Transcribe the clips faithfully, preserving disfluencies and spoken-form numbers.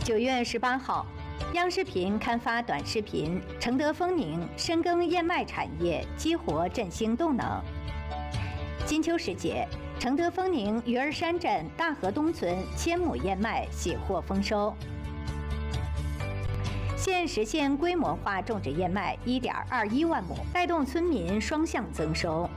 九月十八号，央视频刊发短视频，承德丰宁深耕燕麦产业，激活振兴动能。金秋时节，承德丰宁鱼儿山镇大河东村千亩燕麦喜获丰收，现实现规模化种植燕麦一点二一万亩，带动村民双向增收。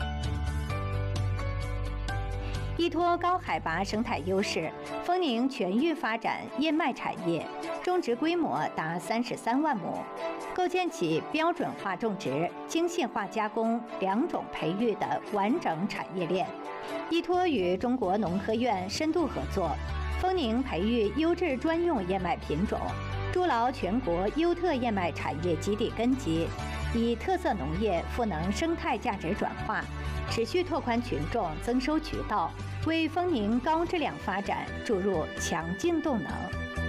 依托高海拔生态优势，丰宁全域发展燕麦产业，种植规模达三十三万亩，构建起标准化种植、精细化加工两种培育的完整产业链。依托与中国农科院深度合作，丰宁培育优质专用燕麦品种，筑牢全国优特燕麦产业基地根基，以特色农业赋能生态价值转化，持续拓宽群众增收渠道，为丰宁高质量发展注入强劲动能。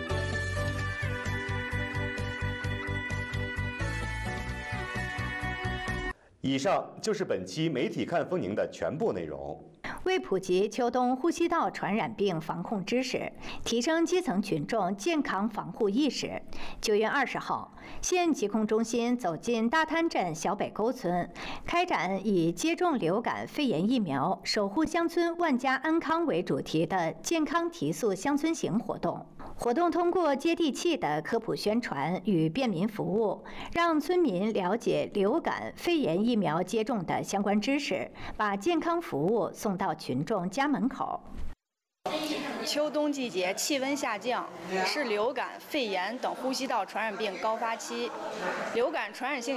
以上就是本期媒体看丰宁的全部内容。 为普及秋冬呼吸道传染病防控知识，提升基层群众健康防护意识，九月二十号，县疾控中心走进大滩镇小北沟村，开展以接种流感肺炎疫苗、守护乡村万家安康为主题的健康提速乡村行活动。活动通过接地气的科普宣传与便民服务，让村民了解流感、肺炎疫苗接种的相关知识，把健康服务送到群众家门口。 秋冬季节气温下降，是流感、肺炎等呼吸道传染病高发期，流感传染性